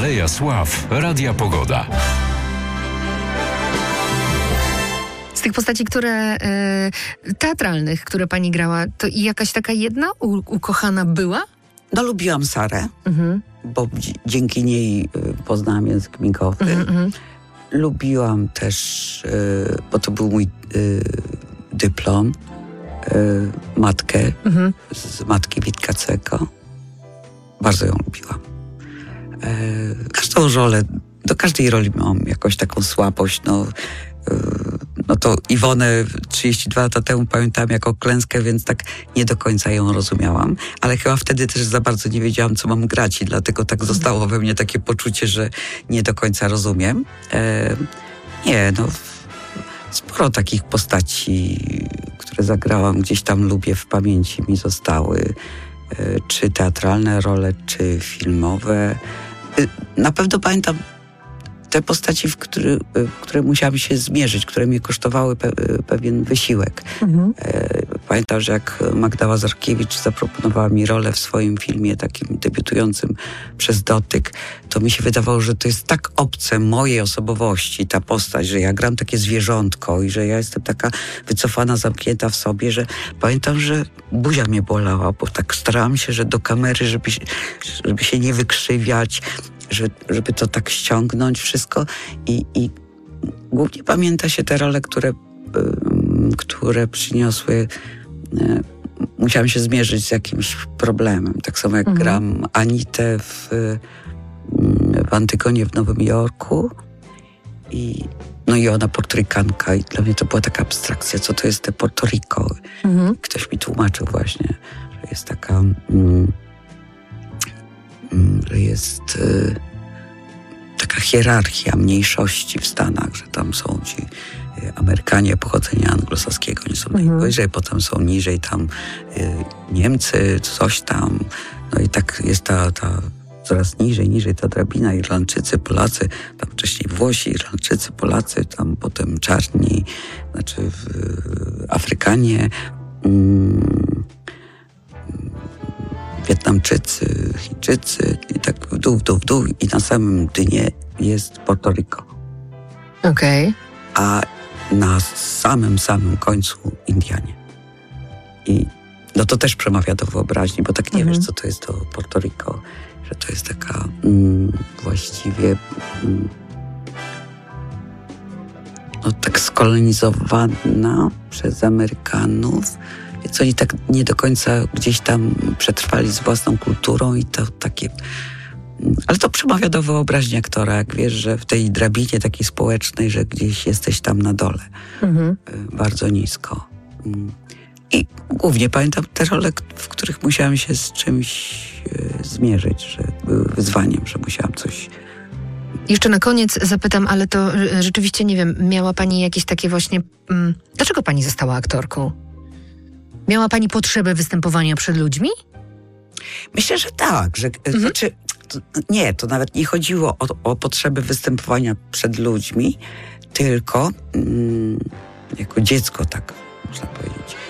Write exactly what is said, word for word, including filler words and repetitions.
Aleja Sław Radia Pogoda. Z tych postaci, które e, teatralnych, które pani grała, to i jakaś taka jedna u, ukochana była? No lubiłam Sarę, Mhm. bo dzi- dzięki niej y, poznałam język migowy. Mhm. Lubiłam też, y, bo to był mój y, dyplom, y, matkę Mhm. z matki Witkacego. Bardzo ją lubiłam. E, każdą rolę, do każdej roli mam jakąś taką słabość. No, y, no to Iwonę trzydzieści dwa lata temu pamiętałam jako klęskę, więc tak nie do końca ją rozumiałam. Ale chyba wtedy też za bardzo nie wiedziałam, co mam grać i dlatego tak zostało we mnie takie poczucie, że nie do końca rozumiem. E, nie, no sporo takich postaci, które zagrałam, gdzieś tam lubię, w pamięci mi zostały. E, czy teatralne role, czy filmowe. E, na pewno pamiętam te postaci, w który, które musiałam się zmierzyć, które mnie kosztowały pe, pewien wysiłek. Mhm. Pamiętam, że jak Magda Łazarkiewicz zaproponowała mi rolę w swoim filmie takim debiutującym Przez dotyk, to mi się wydawało, że to jest tak obce mojej osobowości, ta postać, że ja gram takie zwierzątko i że ja jestem taka wycofana, zamknięta w sobie, że pamiętam, że buzia mnie bolała, bo tak starałam się, że do kamery, żeby, żeby się nie wykrzywiać, żeby, żeby to tak ściągnąć wszystko i, i głównie pamięta się te role, które, y, które przyniosły, y, musiałam się zmierzyć z jakimś problemem. Tak samo jak mhm. gram Anitę w, y, w Antygonie w Nowym Jorku i no i ona portorykanka i dla mnie to była taka abstrakcja, co to jest te Porto Rico. Mhm. Ktoś mi tłumaczył właśnie, że jest taka... Mm, że jest y, taka hierarchia mniejszości w Stanach, że tam są ci y, Amerykanie pochodzenia anglosaskiego, nie są mhm. najwyżej, potem są niżej tam y, Niemcy, coś tam. No i tak jest ta, ta coraz niżej, niżej ta drabina, Irlandczycy, Polacy, tam wcześniej Włosi, Irlandczycy, Polacy, tam potem czarni, znaczy w, y, Afrykanie, mm, Wietnamczycy, Chińczycy i tak w dół, w dół, w dół i na samym dnie jest Porto Rico. Okej. Okay. A na samym, samym końcu Indianie. I no to też przemawia do wyobraźni, bo tak nie mhm. wiesz, co to jest to Porto Rico, że to jest taka mm, właściwie mm, no tak skolonizowana przez Amerykanów. Więc oni tak nie do końca gdzieś tam przetrwali z własną kulturą i to takie... Ale to przemawia do wyobraźni aktora, jak wiesz, że w tej drabinie takiej społecznej, że gdzieś jesteś tam na dole. Mhm. Bardzo nisko. I głównie pamiętam te role, w których musiałam się z czymś zmierzyć, że były wyzwaniem, że musiałam coś... Jeszcze na koniec zapytam, ale to rzeczywiście, nie wiem, miała pani jakieś takie właśnie... Mm, dlaczego pani została aktorką? Miała pani potrzebę występowania przed ludźmi? Myślę, że tak. Że, mhm. znaczy, to, nie, to nawet nie chodziło o, o potrzebę występowania przed ludźmi, tylko mm, jako dziecko, tak można powiedzieć.